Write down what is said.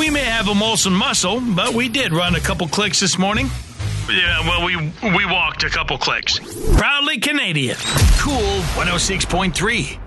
We may have a Molson muscle, but we did run a couple clicks this morning. Yeah, well, we walked a couple clicks. Proudly Canadian. Cool 106.3.